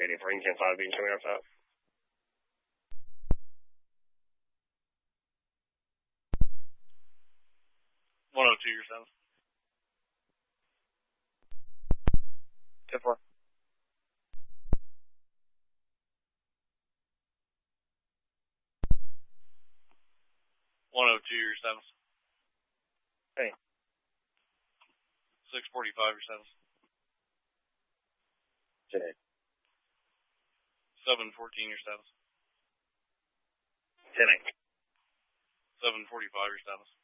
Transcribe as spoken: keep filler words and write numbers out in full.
eighty-four, you can five being coming off that. one oh two, your sounds. ten four. one oh two, your sounds. Hey. six forty-five, your sounds. J. seven fourteen, your sounds. ten eight. seven forty-five, your sounds.